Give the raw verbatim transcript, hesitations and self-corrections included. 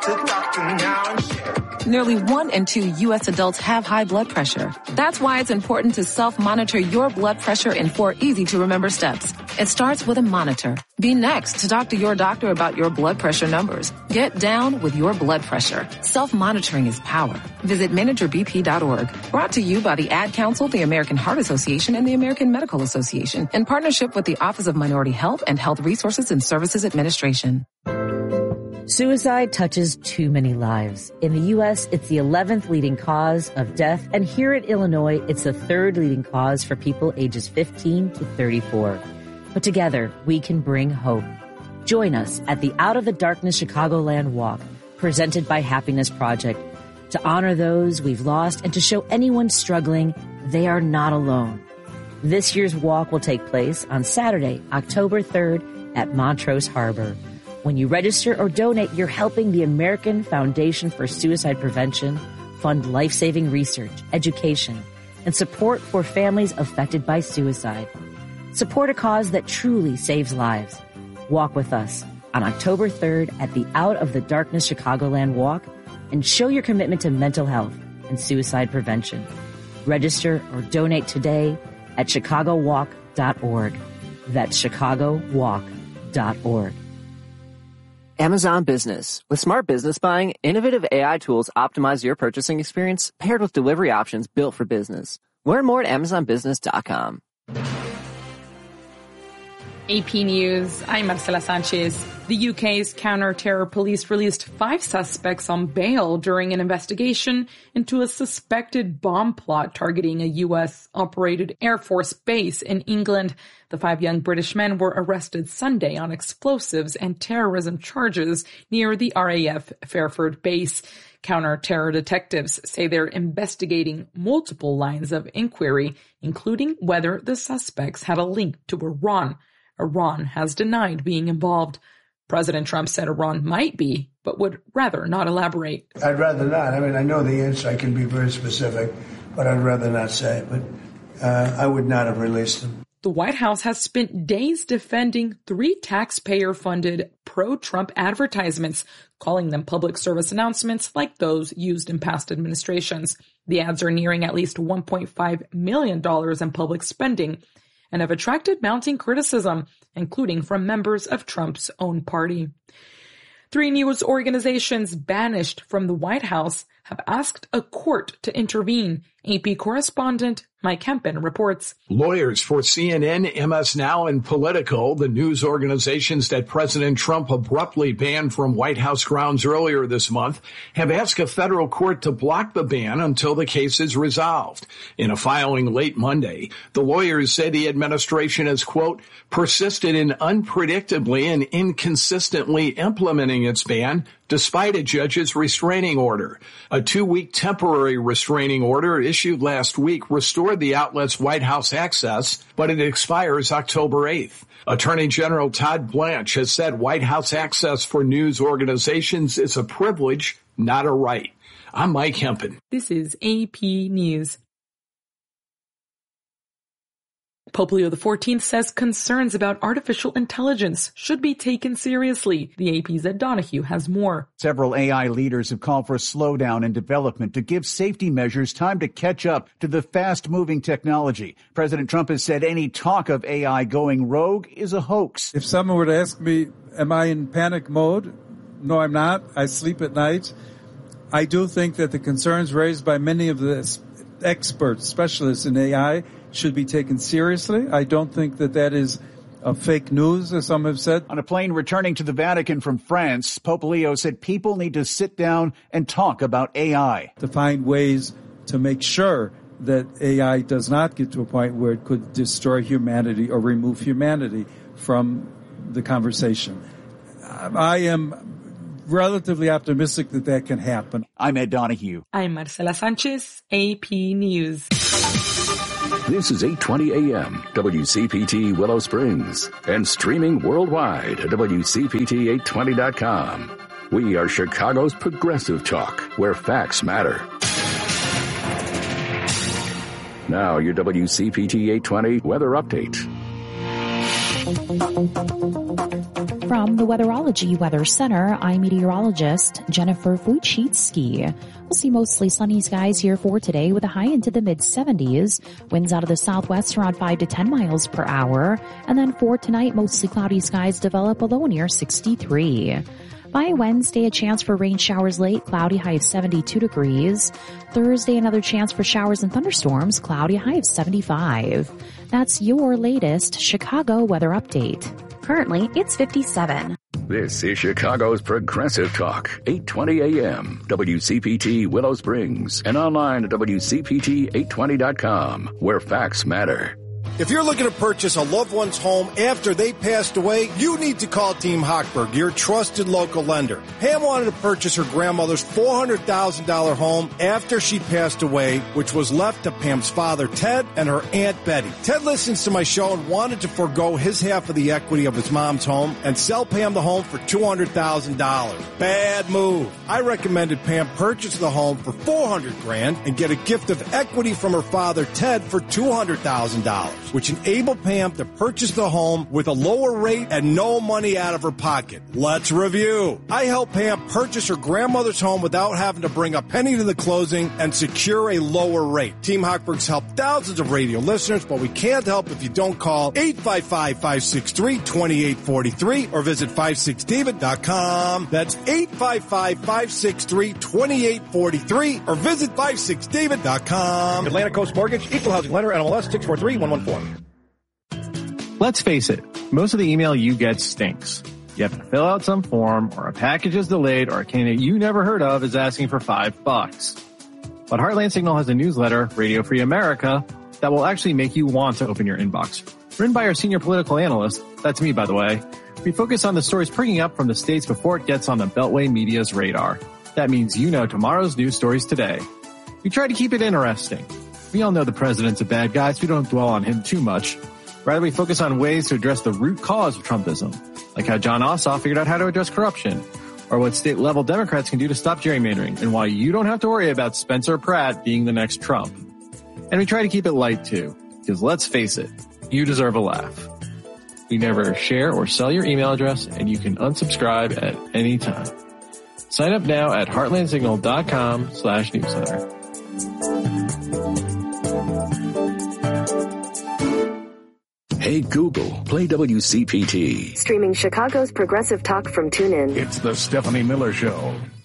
Nearly one in two U S adults have high blood pressure. That's why it's important to self-monitor your blood pressure in four easy-to-remember steps. It starts with a monitor. Be next to talk to your doctor about your blood pressure numbers. Get down with your blood pressure. Self-monitoring is power. Visit manager b p dot org. Brought to you by the Ad Council, the American Heart Association, and the American Medical Association in partnership with the Office of Minority Health and Health Resources and Services Administration. Suicide touches too many lives. In the U S, it's the eleventh leading cause of death, and here in Illinois, it's the third leading cause for people ages fifteen to thirty-four. But together, we can bring hope. Join us at the Out of the Darkness Chicagoland Walk, presented by Happiness Project, to honor those we've lost and to show anyone struggling they are not alone. This year's walk will take place on Saturday, October third at Montrose Harbor. When you register or donate, you're helping the American Foundation for Suicide Prevention fund life-saving research, education, and support for families affected by suicide. Support a cause that truly saves lives. Walk with us on October third at the Out of the Darkness Chicagoland Walk and show your commitment to mental health and suicide prevention. Register or donate today at chicago walk dot org. That's chicago walk dot org. Amazon Business. With smart business buying, innovative A I tools optimize your purchasing experience paired with delivery options built for business. Learn more at amazon business dot com. A P News, I'm Marcela Sanchez. The U K's counter-terror police released five suspects on bail during an investigation into a suspected bomb plot targeting a U S-operated Air Force base in England. The five young British men were arrested Sunday on explosives and terrorism charges near the R A F Fairford base. Counter-terror detectives say they're investigating multiple lines of inquiry, including whether the suspects had a link to Iran. Iran has denied being involved. President Trump said Iran might be, but would rather not elaborate. I'd rather not. I mean, I know the answer. I can be very specific, but I'd rather not say it. But uh, I would not have released them. The White House has spent days defending three taxpayer-funded pro-Trump advertisements, calling them public service announcements like those used in past administrations. The ads are nearing at least one point five million dollars in public spending and have attracted mounting criticism, including from members of Trump's own party. Three news organizations banished from the White House have asked a court to intervene. A P correspondent Mike Hempen reports. Lawyers for C N N, M S Now, and Politico, the news organizations that President Trump abruptly banned from White House grounds earlier this month, have asked a federal court to block the ban until the case is resolved. In a filing late Monday, the lawyers say the administration has, quote, persisted in unpredictably and inconsistently implementing its ban despite a judge's restraining order. A two-week temporary restraining order issued last week restored the outlet's White House access, but it expires October eighth. Attorney General Todd Blanche has said White House access for news organizations is a privilege, not a right. I'm Mike Hempen. This is A P News. Pope Leo the fourteenth says concerns about artificial intelligence should be taken seriously. The A P's Ed Donahue has more. Several A I leaders have called for a slowdown in development to give safety measures time to catch up to the fast-moving technology. President Trump has said any talk of A I going rogue is a hoax. If someone were to ask me, am I in panic mode? No, I'm not. I sleep at night. I do think that the concerns raised by many of the experts, specialists in A I, should be taken seriously. I don't think that that is a fake news, as some have said. On a plane returning to the Vatican from France, Pope Leo said people need to sit down and talk about A I. To find ways to make sure that A I does not get to a point where it could destroy humanity or remove humanity from the conversation. I am relatively optimistic that that can happen. I'm Ed Donahue. I'm Marcela Sanchez, A P News. This is eight twenty A M, W C P T Willow Springs, and streaming worldwide at W C P T eight twenty dot com. We are Chicago's progressive talk, where facts matter. Now your W C P T eight twenty weather update. From the Weatherology Weather Center, I'm meteorologist Jennifer Wojcicki. We'll see mostly sunny skies here for today with a high into the mid seventies. Winds out of the southwest around five to ten miles per hour. And then for tonight, mostly cloudy skies develop a low near sixty-three. By Wednesday, a chance for rain showers late, cloudy, high of seventy-two degrees. Thursday, another chance for showers and thunderstorms, cloudy, high of seventy-five. That's your latest Chicago weather update. Currently, it's fifty-seven. This is Chicago's Progressive Talk, eight twenty A M, W C P T Willow Springs, and online at W C P T eight twenty dot com, where facts matter. If you're looking to purchase a loved one's home after they passed away, you need to call Team Hochberg, your trusted local lender. Pam wanted to purchase her grandmother's four hundred thousand dollars home after she passed away, which was left to Pam's father, Ted, and her Aunt Betty. Ted listens to my show and wanted to forego his half of the equity of his mom's home and sell Pam the home for two hundred thousand dollars. Bad move. I recommended Pam purchase the home for four hundred grand and get a gift of equity from her father, Ted, for two hundred thousand dollars. Which enabled Pam to purchase the home with a lower rate and no money out of her pocket. Let's review. I helped Pam purchase her grandmother's home without having to bring a penny to the closing and secure a lower rate. Team Hochberg's helped thousands of radio listeners, but we can't help if you don't call eight five five, five six three, two eight four three or visit five six david dot com. That's eight five five, five six three, two eight four three or visit five six david dot com. Atlantic Coast Mortgage, Equal Housing Lender, N M L S six four three one one four. Let's face it, most of the email you get stinks. You have to fill out some form, or a package is delayed, or a candidate you never heard of is asking for five bucks. But Heartland Signal has a newsletter, Radio Free America, that will actually make you want to open your inbox. Written by our senior political analyst, that's me by the way, we focus on the stories prigging up from the states before it gets on the Beltway media's radar. That means you know tomorrow's news stories today. We try to keep it interesting. We all know the president's a bad guy, so we don't dwell on him too much. Rather, we focus on ways to address the root cause of Trumpism, like how John Ossoff figured out how to address corruption, or what state-level Democrats can do to stop gerrymandering, and why you don't have to worry about Spencer Pratt being the next Trump. And we try to keep it light, too, because let's face it, you deserve a laugh. We never share or sell your email address, and you can unsubscribe at any time. Sign up now at heartlandsignal.com slash newsletter. Hey Google, play W C P T. Streaming Chicago's Progressive Talk from TuneIn. It's the Stephanie Miller Show.